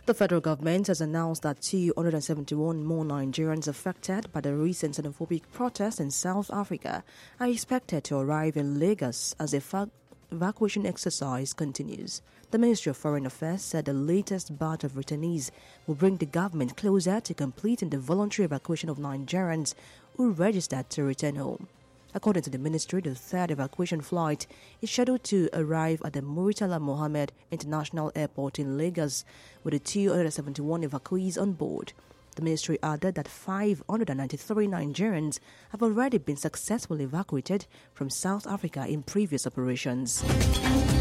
The federal government has announced that 271 more Nigerians affected by the recent xenophobic protests in South Africa are expected to arrive in Lagos as the evacuation exercise continues. The Ministry of Foreign Affairs said the latest batch of returnees will bring the government closer to completing the voluntary evacuation of Nigerians who registered to return home. According to the ministry, the third evacuation flight is scheduled to arrive at the Murtala Mohammed International Airport in Lagos with the 271 evacuees on board. The ministry added that 593 Nigerians have already been successfully evacuated from South Africa in previous operations.